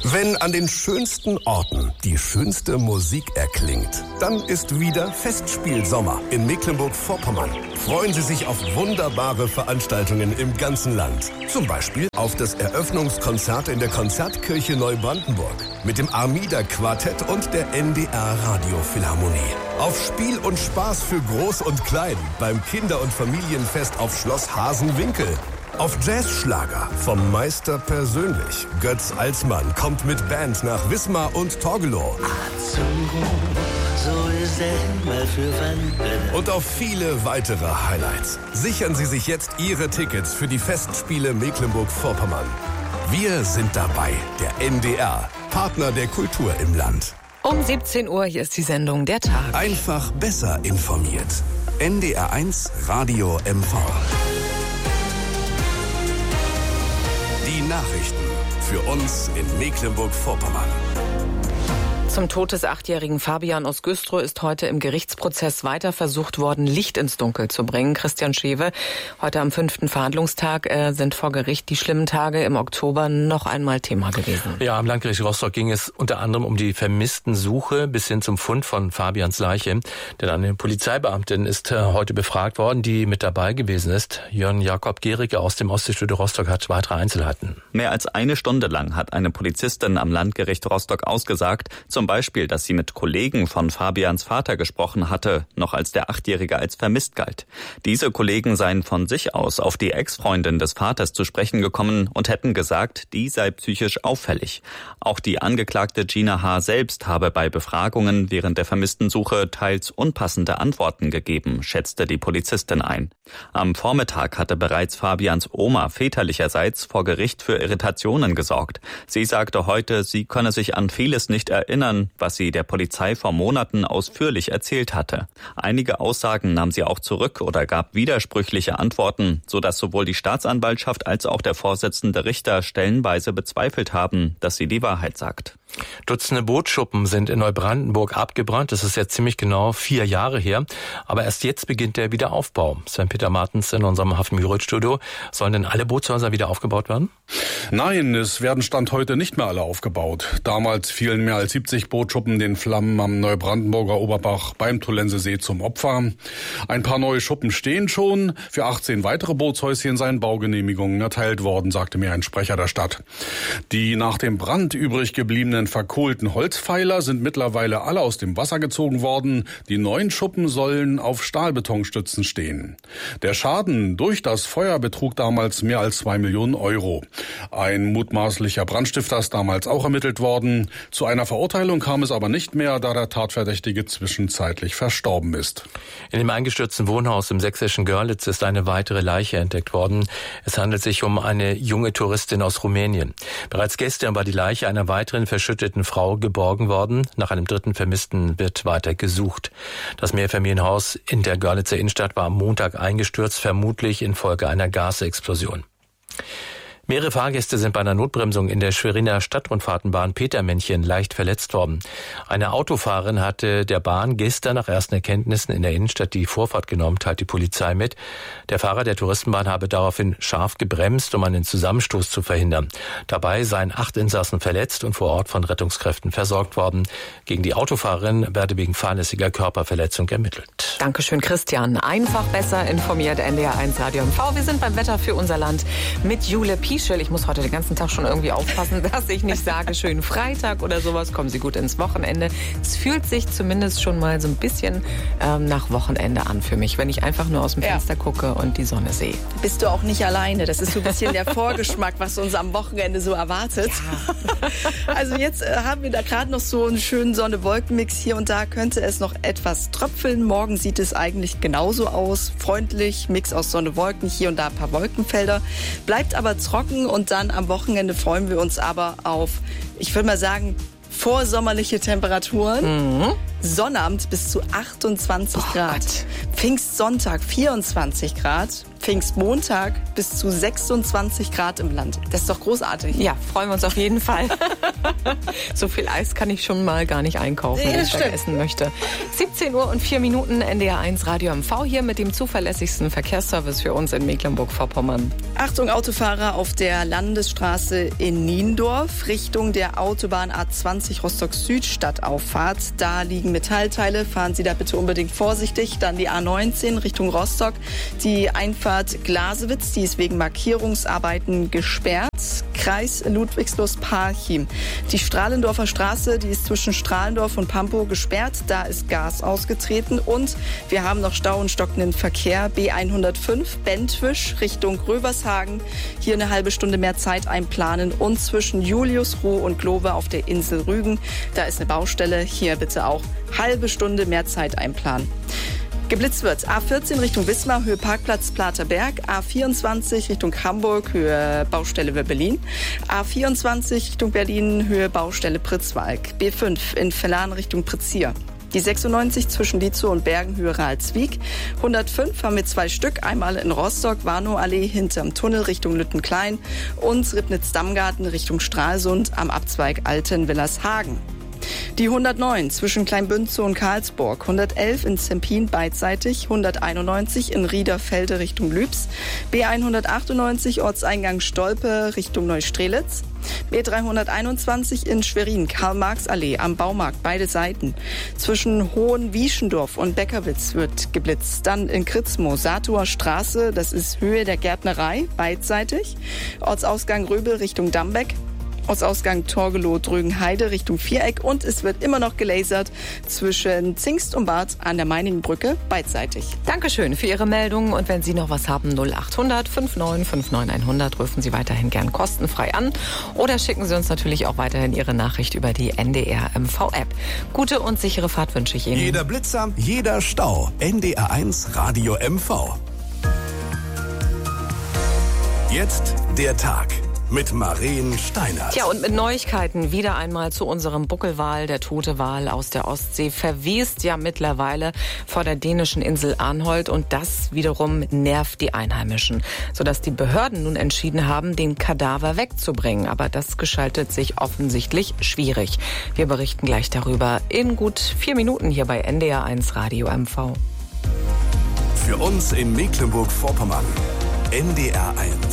Wenn an den schönsten Orten die schönste Musik erklingt, dann ist wieder Festspielsommer in Mecklenburg-Vorpommern. Freuen Sie sich auf wunderbare Veranstaltungen im ganzen Land. Zum Beispiel auf das Eröffnungskonzert in der Konzertkirche Neubrandenburg mit dem Armida-Quartett und der NDR Radiophilharmonie. Auf Spiel und Spaß für Groß und Klein beim Kinder- und Familienfest auf Schloss Hasenwinkel. Auf Jazzschlager vom Meister persönlich. Götz Alsmann kommt mit Band nach Wismar und Torgelow. Und auf viele weitere Highlights. Sichern Sie sich jetzt Ihre Tickets für die Festspiele Mecklenburg-Vorpommern. Wir sind dabei, der NDR, Partner der Kultur im Land. Um 17 Uhr, hier ist die Sendung Der Tag. Einfach besser informiert. NDR 1 Radio MV. Die Nachrichten für uns in Mecklenburg-Vorpommern. Zum Tod des 8-jährigen Fabian aus Güstrow ist heute im Gerichtsprozess weiter versucht worden, Licht ins Dunkel zu bringen. Christian Schewe, heute am 5. Verhandlungstag sind vor Gericht die schlimmen Tage im Oktober noch einmal Thema gewesen. Ja, am Landgericht Rostock ging es unter anderem um die Vermisstensuche bis hin zum Fund von Fabians Leiche. Denn eine Polizeibeamtin ist heute befragt worden, die mit dabei gewesen ist. Jörn Jakob Gericke aus dem Ostseestudio Rostock hat weitere Einzelheiten. Mehr als eine Stunde lang hat eine Polizistin am Landgericht Rostock ausgesagt, zum Beispiel, dass sie mit Kollegen von Fabians Vater gesprochen hatte, noch als der 8-Jährige als vermisst galt. Diese Kollegen seien von sich aus auf die Ex-Freundin des Vaters zu sprechen gekommen und hätten gesagt, die sei psychisch auffällig. Auch die Angeklagte Gina H. selbst habe bei Befragungen während der Vermisstensuche teils unpassende Antworten gegeben, schätzte die Polizistin ein. Am Vormittag hatte bereits Fabians Oma väterlicherseits vor Gericht für Irritationen gesorgt. Sie sagte heute, sie könne sich an vieles nicht erinnern, was sie der Polizei vor Monaten ausführlich erzählt hatte. Einige Aussagen nahm sie auch zurück oder gab widersprüchliche Antworten, sodass sowohl die Staatsanwaltschaft als auch der Vorsitzende Richter stellenweise bezweifelt haben, dass sie die Wahrheit sagt. Dutzende Bootsschuppen sind in Neubrandenburg abgebrannt. Das ist jetzt ziemlich genau 4 Jahre her. Aber erst jetzt beginnt der Wiederaufbau. Sven-Peter Martens in unserem Hafenmühlreuth-Studio. Sollen denn alle Bootshäuser wieder aufgebaut werden? Nein, es werden Stand heute nicht mehr alle aufgebaut. Damals fielen mehr als 70 Bootsschuppen den Flammen am Neubrandenburger Oberbach beim Tollensesee zum Opfer. Ein paar neue Schuppen stehen schon. Für 18 weitere Bootshäuschen seien Baugenehmigungen erteilt worden, sagte mir ein Sprecher der Stadt. Die nach dem Brand übrig gebliebenen verkohlten Holzpfeiler sind mittlerweile alle aus dem Wasser gezogen worden. Die neuen Schuppen sollen auf Stahlbetonstützen stehen. Der Schaden durch das Feuer betrug damals mehr als 2 Millionen Euro. Ein mutmaßlicher Brandstifter ist damals auch ermittelt worden. Zu einer Verurteilung kam es aber nicht mehr, da der Tatverdächtige zwischenzeitlich verstorben ist. In dem eingestürzten Wohnhaus im sächsischen Görlitz ist eine weitere Leiche entdeckt worden. Es handelt sich um eine junge Touristin aus Rumänien. Bereits gestern war die Leiche einer weiteren verschütteten Frau geborgen worden. Nach einem dritten Vermissten wird weiter gesucht. Das Mehrfamilienhaus in der Görlitzer Innenstadt war am Montag eingestürzt, vermutlich infolge einer Gasexplosion. Mehrere Fahrgäste sind bei einer Notbremsung in der Schweriner Stadtrundfahrtenbahn Petermännchen leicht verletzt worden. Eine Autofahrerin hatte der Bahn gestern nach ersten Erkenntnissen in der Innenstadt die Vorfahrt genommen, teilt die Polizei mit. Der Fahrer der Touristenbahn habe daraufhin scharf gebremst, um einen Zusammenstoß zu verhindern. Dabei seien 8 Insassen verletzt und vor Ort von Rettungskräften versorgt worden. Gegen die Autofahrerin werde wegen fahrlässiger Körperverletzung ermittelt. Dankeschön, Christian. Einfach besser informiert, NDR 1 Radio MV. Wir sind beim Wetter für unser Land mit Jule Pieschel. Ich muss heute den ganzen Tag schon irgendwie aufpassen, dass ich nicht sage, schönen Freitag oder sowas. Kommen Sie gut ins Wochenende. Es fühlt sich zumindest schon mal so ein bisschen nach Wochenende an für mich, wenn ich einfach nur aus dem Fenster gucke und die Sonne sehe. Bist du auch nicht alleine. Das ist so ein bisschen der Vorgeschmack, was uns am Wochenende so erwartet. Ja. Also jetzt haben wir da gerade noch so einen schönen Sonne-Wolken-Mix. Hier und da könnte es noch etwas tröpfeln. Morgen sieht es eigentlich genauso aus. Freundlich, Mix aus Sonne-Wolken, hier und da ein paar Wolkenfelder. Bleibt aber trocken. Und dann am Wochenende freuen wir uns aber auf, ich würde mal sagen, vorsommerliche Temperaturen. Sonnabend bis zu 28 Grad. Pfingstsonntag 24 Grad. Pfingstmontag bis zu 26 Grad im Land. Das ist doch großartig. Ja, freuen wir uns auf jeden Fall. So viel Eis kann ich schon mal gar nicht einkaufen, wenn ich da essen möchte. 17 Uhr und 4 Minuten, NDR 1 Radio MV hier mit dem zuverlässigsten Verkehrsservice für uns in Mecklenburg-Vorpommern. Achtung, Autofahrer auf der Landesstraße in Niendorf Richtung der Autobahn A20 Rostock-Süd Stadtauffahrt. Da liegen Metallteile, fahren Sie da bitte unbedingt vorsichtig. Dann die A19 Richtung Rostock, die Einfahrt Glasewitz, die ist wegen Markierungsarbeiten gesperrt. Kreis Ludwigslust-Parchim. Die Strahlendorfer Straße, die ist zwischen Strahlendorf und Pampow gesperrt. Da ist Gas ausgetreten und wir haben noch Stau und stockenden Verkehr. B105 Bentwisch Richtung Rövershagen. Hier eine halbe Stunde mehr Zeit einplanen und zwischen Juliusruh und Globe auf der Insel Rügen. Da ist eine Baustelle. Hier bitte auch halbe Stunde mehr Zeit einplanen. Geblitzt wird A14 Richtung Wismar, Höhe Parkplatz Platerberg, A24 Richtung Hamburg, Höhe Baustelle Wöbbelin, A24 Richtung Berlin, Höhe Baustelle Pritzwalk, B5 in Vellan Richtung Pritzir. Die 96 zwischen Dietzow und Bergen, Höhe Ralswiek. 105 haben wir 2 Stück, einmal in Rostock, Warnow-Allee hinterm Tunnel Richtung Lüttenklein und Ribnitz-Dammgarten Richtung Stralsund am Abzweig Altenwillershagen. Die 109 zwischen Kleinbünzow und Karlsburg, 111 in Zempin beidseitig, 191 in Riederfelde Richtung Lübs, B198 Ortseingang Stolpe Richtung Neustrelitz, B321 in Schwerin, Karl-Marx-Allee am Baumarkt, beide Seiten. Zwischen Hohenwieschendorf und Beckerwitz wird geblitzt. Dann in Kritzmow, Satuer Straße, das ist Höhe der Gärtnerei, beidseitig. Ortsausgang Röbel Richtung Dambeck. Ortsausgang Torgelow-Drögenheide Richtung Viereck und es wird immer noch gelasert zwischen Zingst und Barth an der Meiningen-Brücke beidseitig. Dankeschön für Ihre Meldung und wenn Sie noch was haben, 0800 59 59 100 rufen Sie weiterhin gern kostenfrei an oder schicken Sie uns natürlich auch weiterhin Ihre Nachricht über die NDR MV-App. Gute und sichere Fahrt wünsche ich Ihnen. Jeder Blitzer, jeder Stau. NDR 1 Radio MV. Jetzt der Tag. Mit Maren Steinert. Ja, und mit Neuigkeiten wieder einmal zu unserem Buckelwal. Der tote Wal aus der Ostsee verwest ja mittlerweile vor der dänischen Insel Arnhold. Und das wiederum nervt die Einheimischen, sodass die Behörden nun entschieden haben, den Kadaver wegzubringen. Aber das gestaltet sich offensichtlich schwierig. Wir berichten gleich darüber in gut 4 Minuten hier bei NDR 1 Radio MV. Für uns in Mecklenburg-Vorpommern. NDR 1.